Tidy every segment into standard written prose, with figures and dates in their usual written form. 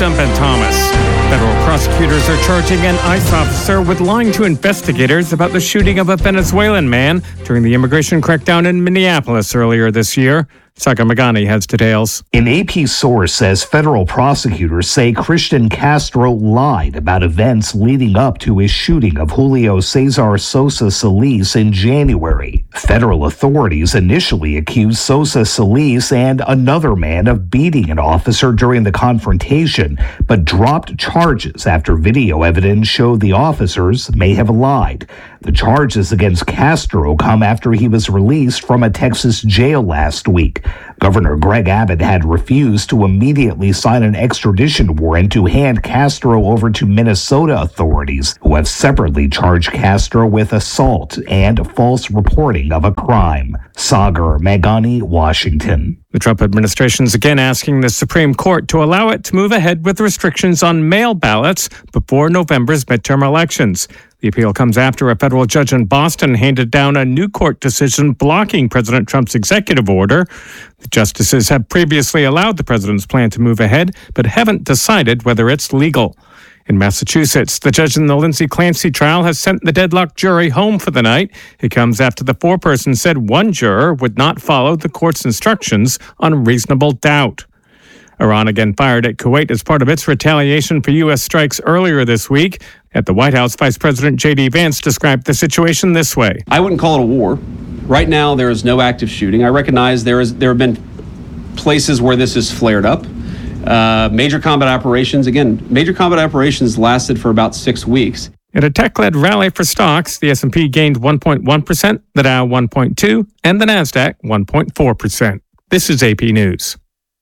I'm Ben Thomas. Federal prosecutors are charging an ICE officer with lying to investigators about the shooting of a Venezuelan man during the immigration crackdown in Minneapolis earlier this year. Sagar Magani has details. An AP source says federal prosecutors say Christian Castro lied about events leading up to his shooting of Julio Cesar Sosa Solis in January. Federal authorities initially accused Sosa Solis and another man of beating an officer during the confrontation, but dropped charges after video evidence showed the officers may have lied. The charges against Castro come after he was released from a Texas jail last week. Governor Greg Abbott had refused to immediately sign an extradition warrant to hand Castro over to Minnesota authorities, who have separately charged Castro with assault and false reporting of a crime. Sagar Magani, Washington. The Trump administration is again asking the Supreme Court to allow it to move ahead with restrictions on mail ballots before November's midterm elections. The appeal comes after a federal judge in Boston handed down a new court decision blocking President Trump's executive order. The justices have previously allowed the president's plan to move ahead, but haven't decided whether it's legal. In Massachusetts, the judge in the Lindsay Clancy trial has sent the deadlocked jury home for the night. It comes after the foreperson said one juror would not follow the court's instructions on reasonable doubt. Iran again fired at Kuwait as part of its retaliation for U.S. strikes earlier this week. At the White House, Vice President J.D. Vance described the situation this way. I wouldn't call it a war. Right now, there is no active shooting. I recognize there have been places where this has flared up. Major combat operations lasted for about 6 weeks. In a tech-led rally for stocks, the S&P gained 1.1%, the Dow 1.2%, and the Nasdaq 1.4%. This is AP News.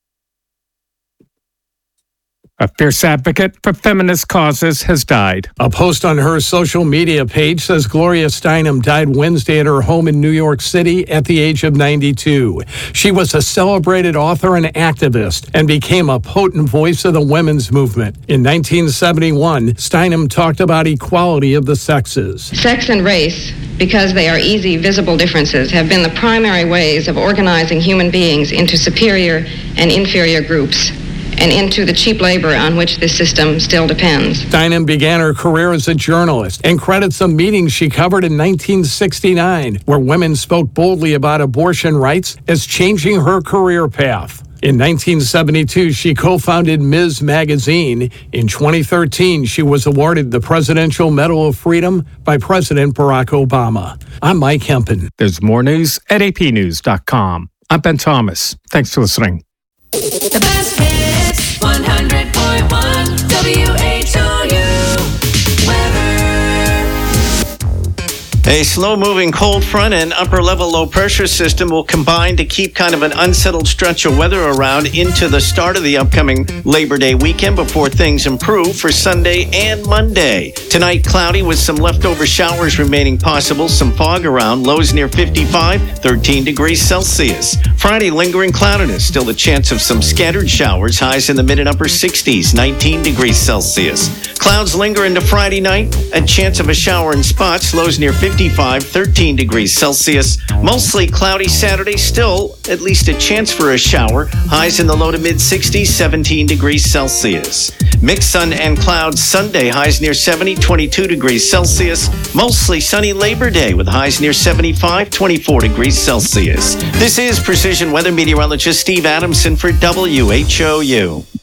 A fierce advocate for feminist causes has died. A post on her social media page says Gloria Steinem died Wednesday at her home in New York City at the age of 92. She was a celebrated author and activist and became a potent voice of the women's movement. In 1971, Steinem talked about equality of the sexes. Sex and race, because they are easy, visible differences, have been the primary ways of organizing human beings into superior and inferior groups, and into the cheap labor on which this system still depends. Steinem began her career as a journalist and credits a meeting she covered in 1969, where women spoke boldly about abortion rights, as changing her career path. In 1972, she co-founded Ms. Magazine. In 2013, she was awarded the Presidential Medal of Freedom by President Barack Obama. I'm Mike Hempen. There's more news at apnews.com. I'm Ben Thomas. Thanks for listening. The best hits, 100.1 WHOU weather. A slow-moving cold front and upper-level low-pressure system will combine to keep kind of an unsettled stretch of weather around into the start of the upcoming Labor Day weekend before things improve for Sunday and Monday. Tonight, cloudy with some leftover showers remaining possible, some fog around, lows near 55, 13 degrees Celsius. Friday, lingering cloudiness, still a chance of some scattered showers, highs in the mid and upper 60s, 19 degrees Celsius. Clouds linger into Friday night, a chance of a shower in spots, lows near 55, 13 degrees Celsius. Mostly cloudy Saturday, still at least a chance for a shower, highs in the low to mid 60s, 17 degrees Celsius. Mixed sun and clouds Sunday, highs near 70, 22 degrees Celsius. Mostly sunny Labor Day with highs near 75, 24 degrees Celsius. This is Precision Weather Meteorologist Steve Adamson for WHOU.